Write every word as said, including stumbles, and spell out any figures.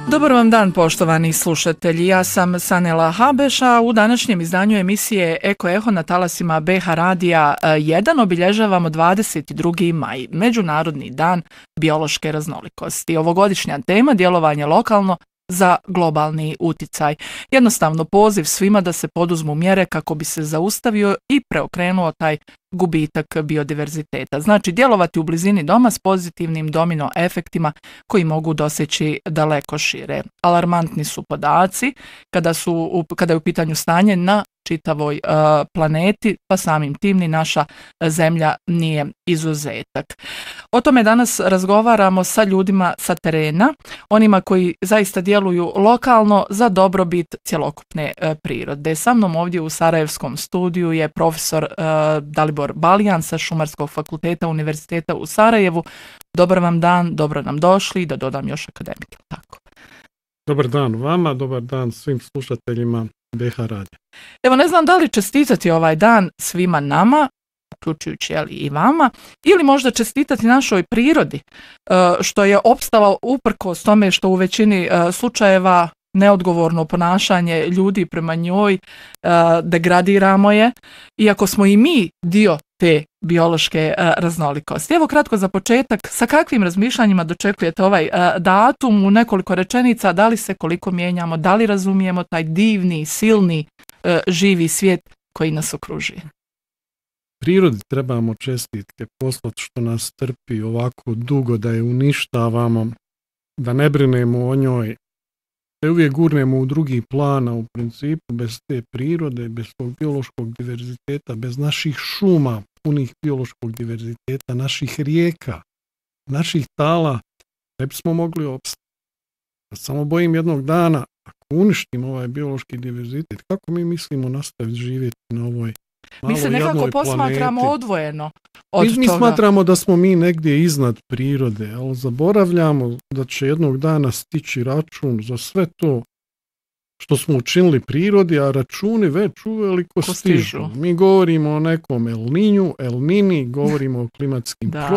Dobar vam dan, poštovani slušatelji. Ja sam Sanela Habeša. U današnjem izdanju emisije Eko Eho na talasima B H Radija jedan obilježavamo dvadeset drugi maj, Međunarodni dan biološke raznolikosti. Ovogodišnja tema djelovanje lokalno za globalni uticaj. Jednostavno poziv svima da se poduzmu mjere kako bi se zaustavio i preokrenuo taj gubitak biodiverziteta. Znači djelovati u blizini doma s pozitivnim domino efektima koji mogu doseći daleko šire. Alarmantni su podaci kada, su, kada je u pitanju stanje na čitavoj uh, planeti, pa samim tim ni naša zemlja nije izuzetak. O tome danas razgovaramo sa ljudima sa terena, onima koji zaista djeluju lokalno za dobrobit cjelokupne uh, prirode. Sa mnom ovdje u Sarajevskom studiju je profesor uh, Dalibor Balijan sa Šumarskog fakulteta Univerziteta u Sarajevu. Dobar vam dan, dobro nam došli, da dodam još akademike. Tako. Dobar dan vama, dobar dan svim slušateljima B H Radija. Evo, ne znam da li čestitati ovaj dan svima nama, uključujući jeli, i vama, ili možda čestitati našoj prirodi, što je opstala uprkos tome što u većini slučajeva neodgovorno ponašanje ljudi prema njoj, degradiramo je, iako smo i mi dio te biološke raznolikosti. Evo kratko za početak, sa kakvim razmišljanjima dočekujete ovaj datum u nekoliko rečenica, da li se koliko mijenjamo, da li razumijemo taj divni, silni, živi svijet koji nas okružuje? Prirodi trebamo čestitke poslati što nas trpi ovako dugo da je uništavamo, da ne brinemo o njoj, da je uvijek gurnemo u drugi plan, a u principu bez te prirode, bez tog biološkog diverziteta, bez naših šuma, punih biološkog diverziteta, naših rijeka, naših tala, ne bismo mogli opstati. Samo bojim jednog dana, ako uništimo ovaj biološki diverzitet, kako mi mislimo nastaviti živjeti na ovoj Mi se nekako posmatramo planeti. Odvojeno od mi, mi toga. smatramo da smo mi negdje iznad prirode, ali zaboravljamo da će jednog dana stići račun za sve to što smo učinili prirodi, a računi već uveliko stižu. Mi govorimo o nekom El Niñu, El Nini, govorimo o klimatskim da.